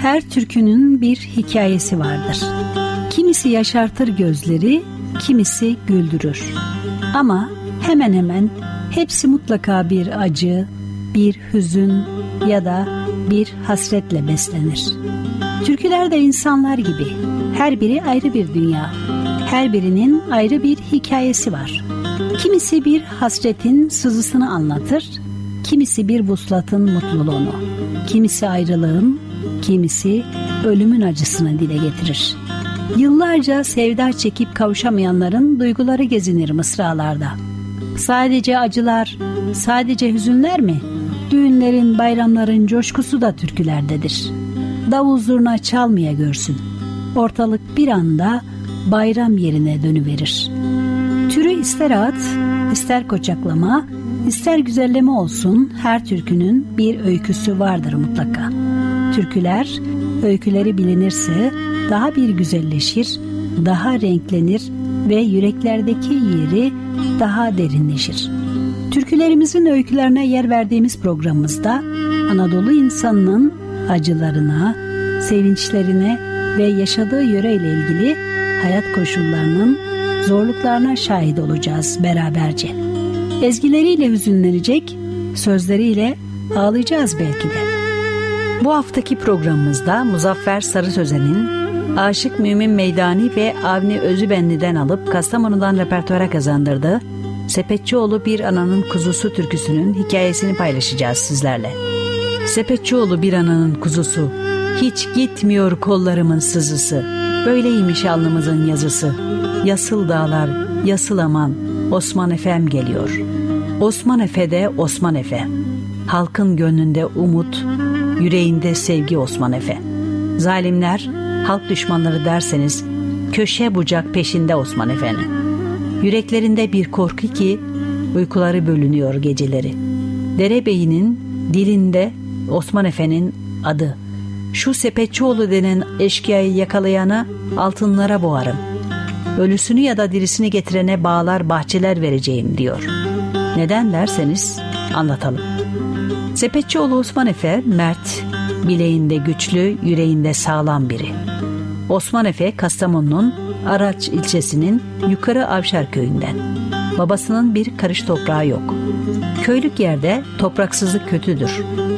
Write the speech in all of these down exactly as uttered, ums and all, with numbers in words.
Her türkünün bir hikayesi vardır. Kimisi yaşartır gözleri, kimisi güldürür. Ama hemen hemen hepsi mutlaka bir acı, bir hüzün ya da bir hasretle beslenir. Türküler de insanlar gibi. Her biri ayrı bir dünya. Her birinin ayrı bir hikayesi var. Kimisi bir hasretin sızısını anlatır, kimisi bir vuslatın mutluluğunu, kimisi ayrılığın, kimisi ölümün acısını dile getirir. Yıllarca sevda çekip kavuşamayanların duyguları gezinir mısralarda. Sadece acılar, sadece hüzünler mi? Düğünlerin, bayramların coşkusu da türkülerdedir. Davul zurna çalmaya görsün. Ortalık bir anda bayram yerine dönüverir. Türü ister at, ister koçaklama, ister güzelleme olsun, her türkünün bir öyküsü vardır mutlaka. Türküler, öyküleri bilinirse daha bir güzelleşir, daha renklenir ve yüreklerdeki yeri daha derinleşir. Türkülerimizin öykülerine yer verdiğimiz programımızda Anadolu insanının acılarına, sevinçlerine ve yaşadığı yöreyle ilgili hayat koşullarının zorluklarına şahit olacağız beraberce. Ezgileriyle hüzünlenecek, sözleriyle ağlayacağız belki de. Bu haftaki programımızda Muzaffer Sarı Sözen'in Aşık Mümin Meydani ve Avni Özübenli'den alıp Kastamonu'dan repertuara kazandırdığı Sepetçioğlu Bir Ananın Kuzusu türküsünün hikayesini paylaşacağız sizlerle. Sepetçioğlu bir ananın kuzusu, hiç gitmiyor kollarımın sızısı, böyleymiş alnımızın yazısı. Yasıl dağlar, yasıl aman, Osman Efem geliyor. Osman Efe'de Osman Efe, halkın gönlünde umut, yüreğinde sevgi Osman Efe. Zalimler, halk düşmanları derseniz, köşe bucak peşinde Osman Efe'nin. Yüreklerinde bir korku ki, uykuları bölünüyor geceleri. Derebeyinin dilinde Osman Efe'nin adı. Şu Sepetçioğlu denen eşkıyayı yakalayana altınlara boğarım. Ölüsünü ya da dirisini getirene bağlar bahçeler vereceğim diyor. Neden derseniz anlatalım. Sepetçioğlu Osman Efe mert, bileğinde güçlü, yüreğinde sağlam biri. Osman Efe Kastamonu'nun Araç ilçesinin Yukarı Avşar köyünden. Babasının bir karış toprağı yok. Köylük yerde topraksızlık kötüdür.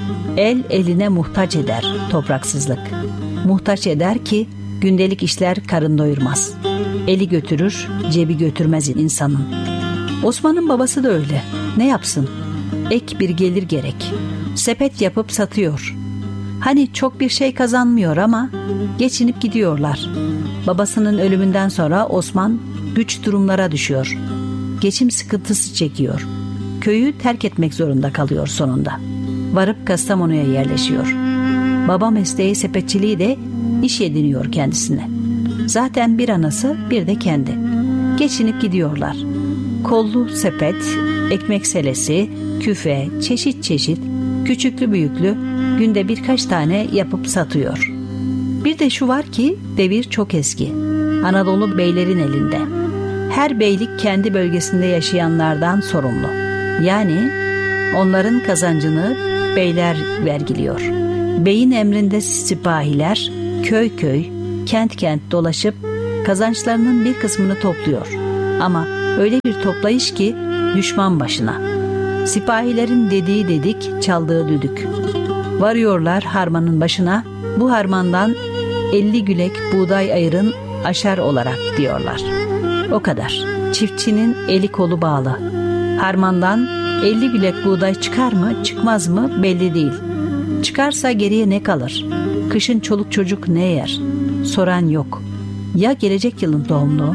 El eline muhtaç eder topraksızlık. Muhtaç eder ki gündelik işler karın doyurmaz. Eli götürür, cebi götürmez insanın. Osman'ın babası da öyle. Ne yapsın? Ek bir gelir gerek. Sepet yapıp satıyor. Hani çok bir şey kazanmıyor ama geçinip gidiyorlar. Babasının ölümünden sonra Osman güç durumlara düşüyor. Geçim sıkıntısı çekiyor. Köyü terk etmek zorunda kalıyor sonunda. Varıp Kastamonu'ya yerleşiyor. Baba mesleği sepetçiliği de iş ediniyor kendisine. Zaten bir anası bir de kendi. Geçinip gidiyorlar. Kollu sepet, ekmek selesi, küfe, çeşit çeşit, küçüklü büyüklü günde birkaç tane yapıp satıyor. Bir de şu var ki devir çok eski. Anadolu beylerin elinde. Her beylik kendi bölgesinde yaşayanlardan sorumlu. Yani onların kazancını beyler vergiliyor. Beyin emrinde sipahiler köy köy, kent kent dolaşıp kazançlarının bir kısmını topluyor. Ama öyle bir toplayış ki düşman başına. Sipahilerin dediği dedik, çaldığı düdük. Varıyorlar harmanın başına, bu harmandan elli gülek buğday ayırın aşar olarak diyorlar. O kadar. Çiftçinin eli kolu bağlı. Harmandan elli gülek buğday çıkar mı, çıkmaz mı belli değil. Çıkarsa geriye ne kalır? Kışın çoluk çocuk ne yer? Soran yok. Ya gelecek yılın tohumluğu?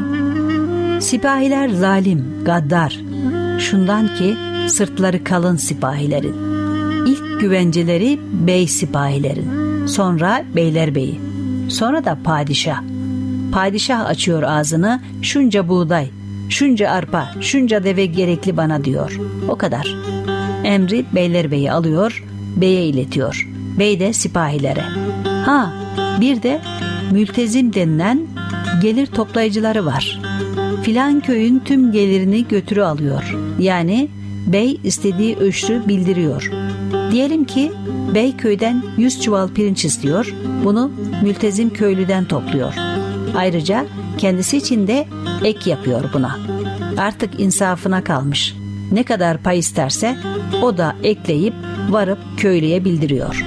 Sipahiler zalim, gaddar. Şundan ki sırtları kalın sipahilerin. İlk güvenceleri bey sipahilerin. Sonra beylerbeyi. Sonra da padişah. Padişah açıyor ağzını, şunca buğday, şunca arpa, şunca deve gerekli bana diyor. O kadar. Emri beylerbeyi alıyor, beye iletiyor. Bey de sipahilere. Ha, bir de mültezim denilen gelir toplayıcıları var. Filan köyün tüm gelirini götürü alıyor. Yani bey istediği ölçü bildiriyor. Diyelim ki Bey köyden yüz çuval pirinç istiyor, bunu mültezim köylüden topluyor. Ayrıca kendisi için de ek yapıyor buna. Artık insafına kalmış. Ne kadar pay isterse o da ekleyip varıp köylüye bildiriyor.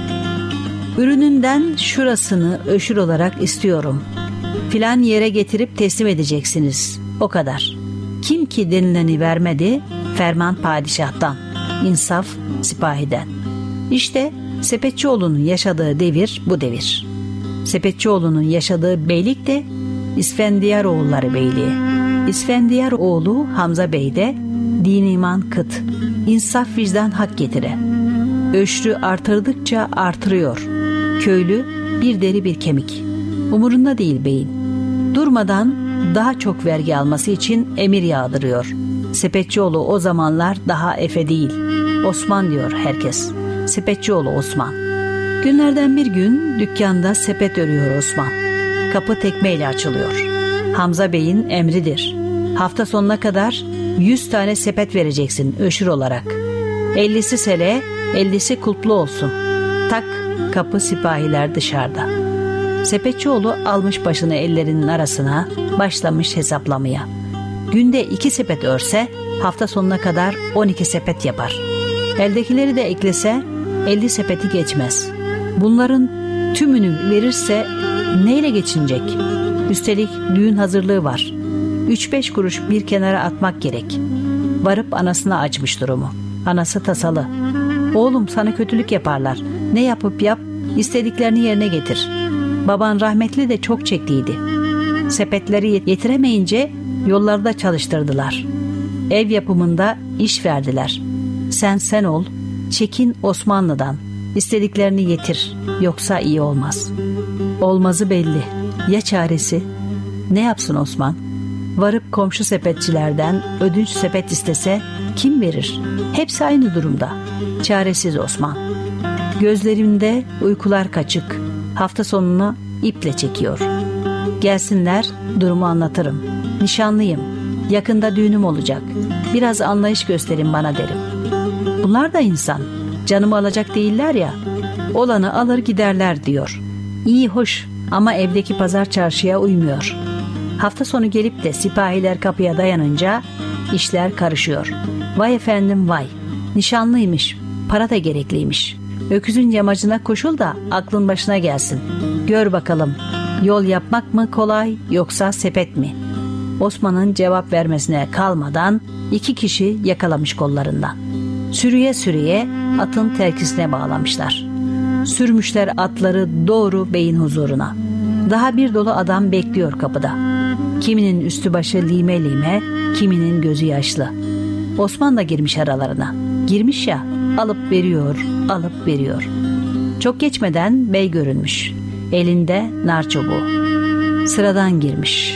Ürününden şurasını öşür olarak istiyorum. Filan yere getirip teslim edeceksiniz. O kadar. Kim ki denileni vermedi, ferman padişahtan, insaf sipahiden. İşte Sepetçioğlu'nun yaşadığı devir bu devir. Sepetçioğlu'nun yaşadığı beylik de İsfendiyaroğulları Beyliği. İsfendiyaroğlu Hamza Bey de din iman kıt, insaf vicdan hak getire. Öşrü artırdıkça artırıyor. Köylü bir deri bir kemik. Umurunda değil beyin. Durmadan daha çok vergi alması için emir yağdırıyor. Sepetçioğlu o zamanlar daha Efe değil, Osman diyor herkes. Sepetçioğlu Osman. Günlerden bir gün dükkanda sepet örüyor Osman. Kapı tekmeyle açılıyor. Hamza Bey'in emridir. Hafta sonuna kadar yüz tane sepet vereceksin öşür olarak. ellisi sele, ellisi kulplu olsun. Tak, kapı sipahiler dışarıda. Sepetçioğlu almış başını ellerinin arasına, başlamış hesaplamaya. Günde iki sepet örse hafta sonuna kadar on iki sepet yapar. Eldekileri de eklese elli sepeti geçmez. Bunların tümünü verirse neyle geçinecek? Üstelik düğün hazırlığı var. Üç beş kuruş bir kenara atmak gerek. Varıp anasına açmış durumu. Anası tasalı. Oğlum sana kötülük yaparlar. Ne yapıp yap, istediklerini yerine getir. Baban rahmetli de çok çektiydi. Sepetleri yetiremeyince yollarda çalıştırdılar. Ev yapımında iş verdiler. Sen sen ol, çekin Osmanlı'dan. İstediklerini yetir, yoksa iyi olmaz. Olmazı belli. Ya çaresi? Ne yapsın Osman? Varıp komşu sepetçilerden ödünç sepet istese kim verir? Hepsi aynı durumda. Çaresiz Osman. Gözlerimde uykular kaçık. Hafta sonunu iple çekiyor. Gelsinler, durumu anlatırım. Nişanlıyım. Yakında düğünüm olacak. Biraz anlayış gösterin bana derim. Bunlar da insan. Canımı alacak değiller ya. Olanı alır giderler diyor. İyi hoş ama evdeki pazar çarşıya uymuyor. Hafta sonu gelip de sipahiler kapıya dayanınca işler karışıyor. Vay efendim vay. Nişanlıymış. Para da gerekliymiş. Öküzün yamacına koşul da aklın başına gelsin. Gör bakalım yol yapmak mı kolay yoksa sepet mi? Osman'ın cevap vermesine kalmadan iki kişi yakalamış kollarından. Sürüye sürüye atın terkisine bağlamışlar. Sürmüşler atları doğru beyin huzuruna. Daha bir dolu adam bekliyor kapıda. Kiminin üstü başı lime lime, kiminin gözü yaşlı. Osman da girmiş aralarına. Girmiş ya, alıp veriyor, alıp veriyor. Çok geçmeden bey görünmüş. Elinde nar çubuğu. Sıradan girmiş.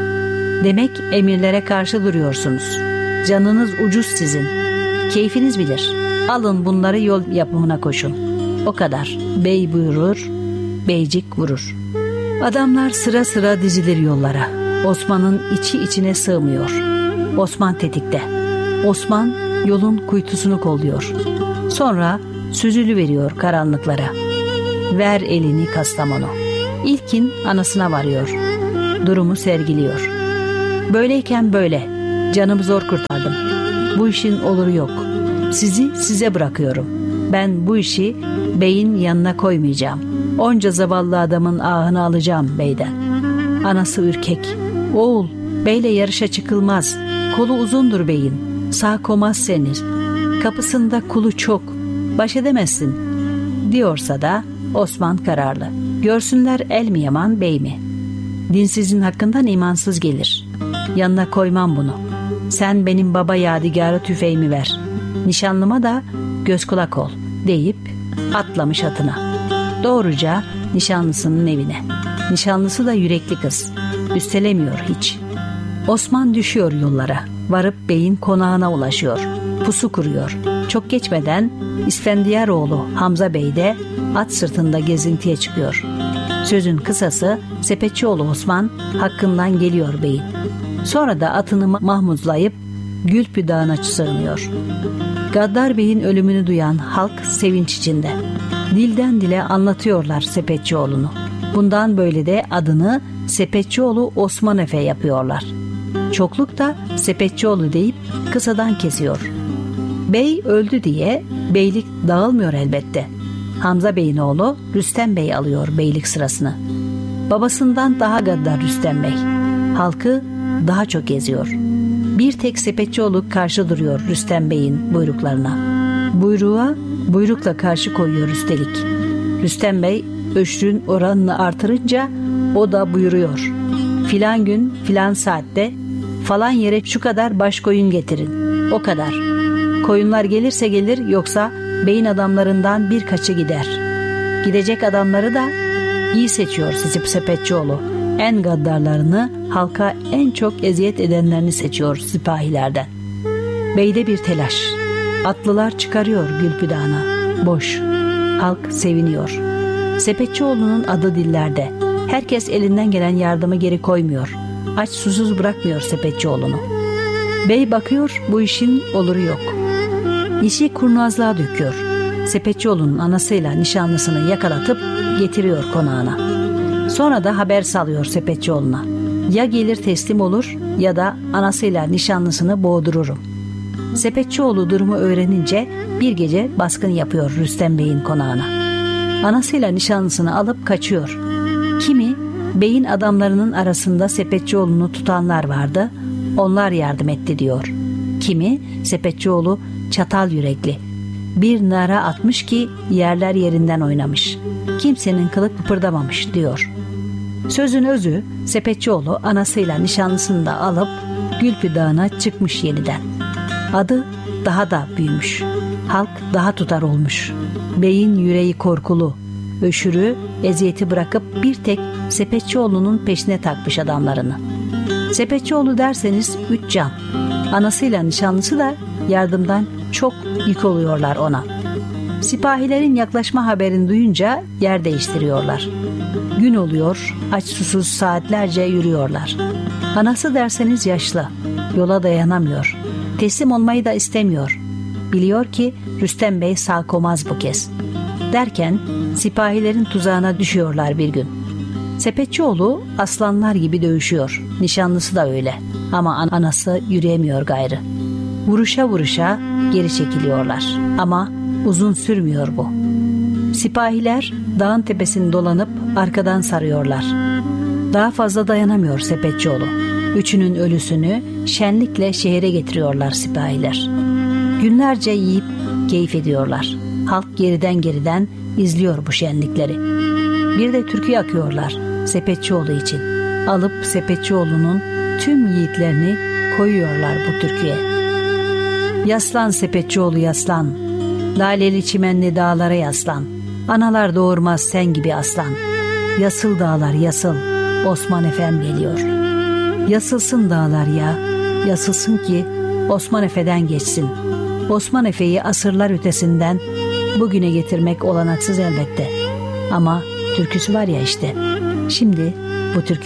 Demek emirlere karşı duruyorsunuz. Canınız ucuz sizin. Keyfiniz bilir. Alın bunları yol yapımına koşun. O kadar. Bey buyurur, beycik vurur. Adamlar sıra sıra dizilir yollara. Osman'ın içi içine sığmıyor. Osman tetikte. Osman yolun kuytusunu kolluyor. Sonra süzülüveriyor karanlıklara. Ver elini Kastamonu. İlkin anasına varıyor. Durumu sergiliyor. Böyleyken böyle. Canımı zor kurtardım. Bu işin oluru yok. Sizi size bırakıyorum. Ben bu işi beyin yanına koymayacağım. Onca zavallı adamın ahını alacağım beyden. Anası ürkek. Oğul, beyle yarışa çıkılmaz. Kolu uzundur beyin. Sağ komaz seni. Kapısında kulu çok. Baş edemezsin. Diyorsa da Osman kararlı. Görsünler el mi yaman bey mi? Dinsizin hakkından imansız gelir. Yanına koymam bunu. Sen benim baba yadigarı tüfeğimi ver. Nişanlıma da göz kulak ol deyip atlamış atına. Doğruca nişanlısının evine. Nişanlısı da yürekli kız. Üstelemiyor hiç. Osman düşüyor yollara. Varıp beyin konağına ulaşıyor. Pusu kuruyor. Çok geçmeden İsfendiyaroğlu Hamza Bey de at sırtında gezintiye çıkıyor. Sözün kısası Sepetçioğlu Osman hakkından geliyor beyin. Sonra da atını mahmuzlayıp Gülpü Dağı'na sığınıyor. Gaddar Bey'in ölümünü duyan halk sevinç içinde. Dilden dile anlatıyorlar Sepetçioğlu'nu. Bundan böyle de adını Sepetçioğlu Osman Efe yapıyorlar. Çokluk da Sepetçioğlu deyip kısadan kesiyor. Bey öldü diye beylik dağılmıyor elbette. Hamza Bey'in oğlu Rüstem Bey alıyor beylik sırasını. Babasından daha gaddar Rüstem Bey. Halkı daha çok eziyor. Bir tek Sepetçioğlu karşı duruyor Rüstem Bey'in buyruklarına. Buyruğa buyrukla karşı koyuyor üstelik. Rüstem Bey öşrün oranını artırınca o da buyuruyor. Filan gün filan saatte falan yere şu kadar baş koyun getirin. O kadar. Koyunlar gelirse gelir, yoksa beyin adamlarından birkaçı gider. Gidecek adamları da iyi seçiyor Sepetçioğlu. En gaddarlarını, halka en çok eziyet edenlerini seçiyor sipahilerden. Beyde bir telaş. Atlılar çıkarıyor Gülpidağ'ına. Boş. Halk seviniyor. Sepetçioğlu'nun adı dillerde. Herkes elinden gelen yardımı geri koymuyor. Aç susuz bırakmıyor Sepetçioğlu'nu. Bey bakıyor, bu işin oluru yok. İşi kurnazlığa döküyor. Sepetçioğlu'nun anasıyla nişanlısını yakalatıp getiriyor konağına. Sonra da haber salıyor Sepetçioğlu'na. Ya gelir teslim olur ya da anasıyla nişanlısını boğdururum. Sepetçioğlu durumu öğrenince bir gece baskın yapıyor Rüstem Bey'in konağına. Anasıyla nişanlısını alıp kaçıyor. Kimi beyin adamlarının arasında Sepetçioğlu'nu tutanlar vardı, onlar yardım etti diyor. Kimi Sepetçioğlu çatal yürekli, bir nara atmış ki yerler yerinden oynamış. Kimsenin kılı kıpırdamamış diyor. Sözün özü, Sepetçioğlu anasıyla nişanlısını da alıp Gülpidağ'ına çıkmış yeniden. Adı daha da büyümüş. Halk daha tutar olmuş. Beyin yüreği korkulu. Öşürü, eziyeti bırakıp bir tek Sepetçioğlu'nun peşine takmış adamlarını. Sepetçioğlu derseniz üç can. Anasıyla nişanlısı da yardımdan çok yük oluyorlar ona. Sipahilerin yaklaşma haberini duyunca yer değiştiriyorlar. Gün oluyor, aç susuz saatlerce yürüyorlar. Anası derseniz yaşlı, yola dayanamıyor. Teslim olmayı da istemiyor. Biliyor ki Rüstem Bey sağ komaz bu kez. Derken sipahilerin tuzağına düşüyorlar bir gün. Sepetçioğlu aslanlar gibi dövüşüyor. Nişanlısı da öyle. Ama anası yürüyemiyor gayrı. Vuruşa vuruşa geri çekiliyorlar. Ama uzun sürmüyor bu. Sipahiler dağın tepesini dolanıp arkadan sarıyorlar. Daha fazla dayanamıyor Sepetçioğlu. Üçünün ölüsünü şenlikle şehre getiriyorlar sipahiler. Günlerce yiyip keyif ediyorlar. Halk geriden geriden izliyor bu şenlikleri. Bir de türkü yakıyorlar Sepetçioğlu için. Alıp Sepetçioğlu'nun tüm yiğitlerini koyuyorlar bu türküye. Yaslan Sepetçioğlu yaslan, laleli çimenli dağlara yaslan. Analar doğurmaz sen gibi aslan. Yasıl dağlar yasıl, Osman Efem geliyor. Yasılsın dağlar ya, yasılsın ki Osman Efe'den geçsin. Osman Efe'yi asırlar ötesinden bugüne getirmek olanaksız elbette. Ama türküsü var ya işte. Şimdi bu türkü